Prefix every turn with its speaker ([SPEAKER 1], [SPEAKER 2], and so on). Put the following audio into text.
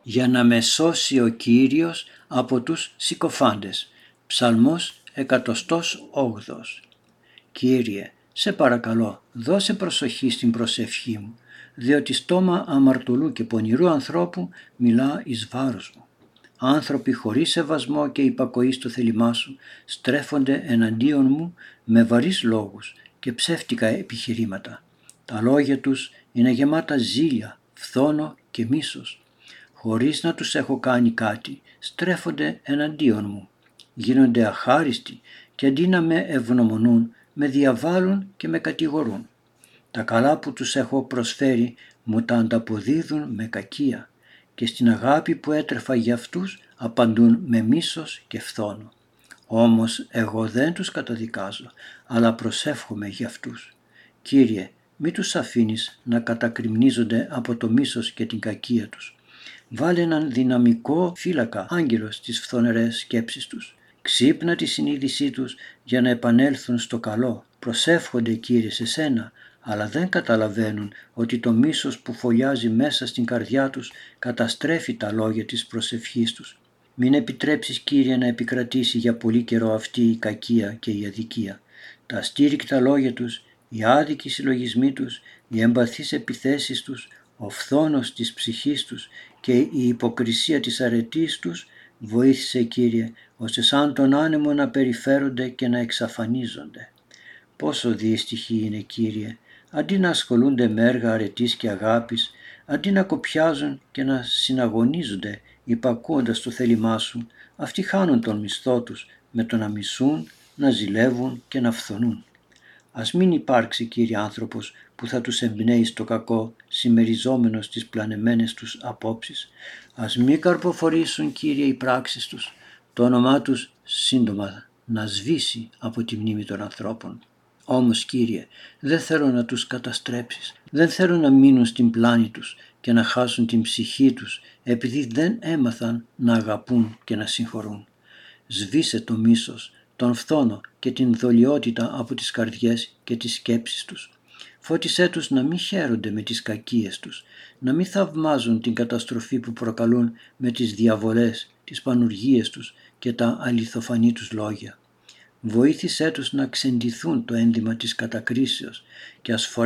[SPEAKER 1] για να με σώσει ο Κύριος από τους συκοφάντες. Ψαλμός 108. Κύριε, σε παρακαλώ, δώσε προσοχή στην προσευχή μου, διότι στόμα αμαρτωλού και πονηρού ανθρώπου μιλά εις βάρος μου. Άνθρωποι χωρίς σεβασμό και υπακοή στο θέλημά σου στρέφονται εναντίον μου με βαρύς λόγους και ψεύτικα επιχειρήματα. Τα λόγια τους είναι γεμάτα ζήλια, φθόνο και μίσος. Χωρίς να τους έχω κάνει κάτι, στρέφονται εναντίον μου. Γίνονται αχάριστοι και αντί να με ευγνωμονούν, με διαβάλλουν και με κατηγορούν. Τα καλά που τους έχω προσφέρει μου τα ανταποδίδουν με κακία και στην αγάπη που έτρεφα για αυτούς απαντούν με μίσος και φθόνο. Όμως εγώ δεν τους καταδικάζω, αλλά προσεύχομαι για αυτούς. Κύριε, μη τους αφήνεις να κατακριμνίζονται από το μίσος και την κακία τους. Βάλε έναν δυναμικό φύλακα άγγελο στις φθονερές σκέψεις τους. Ξύπνα τη συνείδησή τους για να επανέλθουν στο καλό. Προσεύχονται, Κύριε, σε σένα, αλλά δεν καταλαβαίνουν ότι το μίσος που φωλιάζει μέσα στην καρδιά τους καταστρέφει τα λόγια της προσευχής τους. Μην επιτρέψεις, Κύριε, να επικρατήσει για πολύ καιρό αυτή η κακία και η αδικία. Τα αστήρικτα λόγια τους, οι άδικοι συλλογισμοί τους, οι εμπαθείς επιθέσεις τους, ο φθόνος της ψυχής τους και η υποκρισία της αρετής τους βοήθησε, Κύριε, ώστε σαν τον άνεμο να περιφέρονται και να εξαφανίζονται. Πόσο δύστιχοι είναι, Κύριε, αντί να ασχολούνται με έργα αρετής και αγάπης, αντί να κοπιάζουν και να συναγωνίζονται υπακούοντας το θέλημά σου, αυτοί χάνουν τον μισθό τους με το να μισούν, να ζηλεύουν και να φθονούν. Ας μην υπάρξει, Κύριε, άνθρωπος που θα τους εμπνέει στο κακό, συμμεριζόμενος τις πλανεμένες τους απόψεις. Ας μην καρποφορήσουν, Κύριε, οι πράξεις τους, το όνομά τους σύντομα να σβήσει από τη μνήμη των ανθρώπων. Όμως, Κύριε, δεν θέλω να τους καταστρέψεις, δεν θέλω να μείνουν στην πλάνη τους και να χάσουν την ψυχή τους επειδή δεν έμαθαν να αγαπούν και να συγχωρούν. Σβήσε το μίσος, τον φθόνο και την δολιότητα από τις καρδιές και τις σκέψεις τους. Φώτισέ τους να μην χαίρονται με τις κακίες τους, να μην θαυμάζουν την καταστροφή που προκαλούν με τις διαβολές, τις πανουργίες τους και τα αληθοφανή τους λόγια. Βοήθησέ τους να ξεντηθούν το ένδυμα της κατακρίσεως και ας